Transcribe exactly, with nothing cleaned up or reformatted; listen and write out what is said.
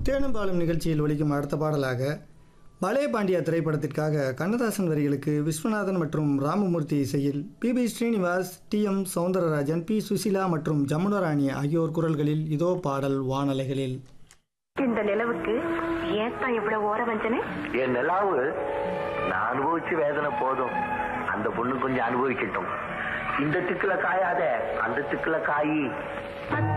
தேனும் பாலும் நிகழ்ச்சியில் ஒலிக்கும் அடுத்த பாடலாக பலே பாண்டியா திரைப்படத்திற்காக கண்ணதாசன் வரிகளுக்கு விஸ்வநாதன் மற்றும் ராமமூர்த்தி இசையில் B B Srinivas, D M Soundararajan, B Susheela மற்றும் ஜமுனராணி ஆகியோர் குரல்களில் இதோ பாடல் வானலைகளில். இந்த நிலவுக்கு ஏத்தான் இவ்வளவு ஓர வஞ்சனை? என் நிலாவு நான் அனுபவிச்சு வேதனை போதும், அந்த பொண்ணு கொஞ்சம் அனுபவிக்கட்டும். இந்த திக்குல காயாத அந்த திக்குல காயி.